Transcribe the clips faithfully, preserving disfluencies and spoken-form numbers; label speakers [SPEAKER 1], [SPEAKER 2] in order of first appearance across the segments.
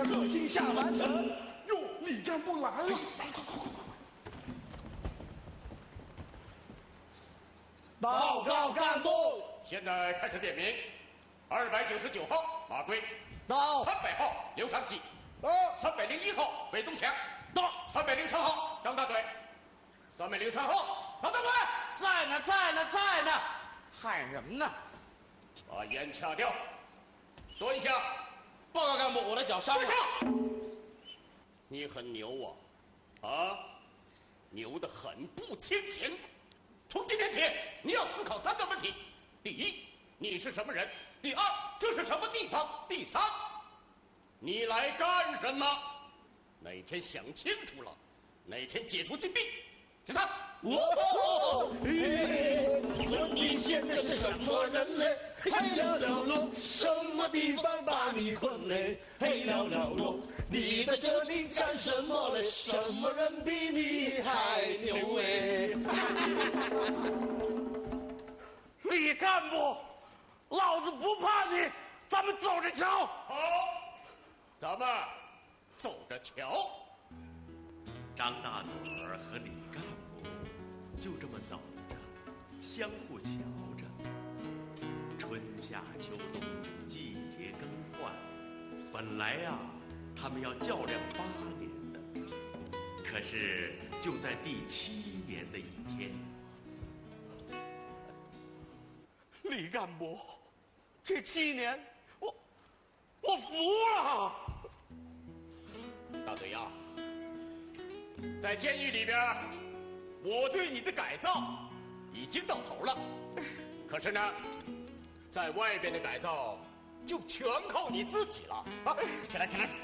[SPEAKER 1] 想可心下凡尘。哟，李干部来了！来，快快快！报告干部，
[SPEAKER 2] 现在开始点名。二百九十九号马贵
[SPEAKER 1] 到。
[SPEAKER 2] 三百号刘长喜
[SPEAKER 1] 到。
[SPEAKER 2] 三百零一号韦东强
[SPEAKER 1] 到。
[SPEAKER 2] 三百零三号张大嘴。三百零三号张大嘴
[SPEAKER 3] 在呢，在呢，在呢，害人呢！
[SPEAKER 2] 把烟掐掉，蹲下。
[SPEAKER 3] 报告干部，我的脚伤了。
[SPEAKER 2] 蹲下。你很牛啊，啊，牛得很不欠钱。从今天起，你要思考三个问题：第一，你是什么人？第二，这是什么地方？第三，你来干什么？哪天想清楚了，哪天解除禁闭。第三，
[SPEAKER 1] 哦，你现在是什么人嘞？嘿了了喽，什么地方把你困嘞？嘿了了喽，你在这里干什么嘞？什么人比你还牛哎？
[SPEAKER 3] 李干部，老子不怕你，咱们走着瞧。
[SPEAKER 2] 好，咱们走着瞧。
[SPEAKER 4] 张大嘴儿和李干部就这么走着，相互瞧着。春夏秋冬，季节更换，本来呀、啊，他们要较量八年的，可是就在第七年的一天，
[SPEAKER 3] 李干部，这七年，我我服了。
[SPEAKER 2] 大嘴呀，在监狱里边，我对你的改造已经到头了。可是呢，在外边的改造就全靠你自己了。啊，起来起来！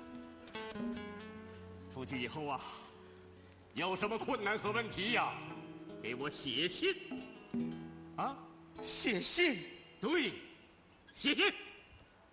[SPEAKER 2] 出去以后啊，有什么困难和问题呀，给我写信。啊，
[SPEAKER 3] 写信？
[SPEAKER 2] 对，写信。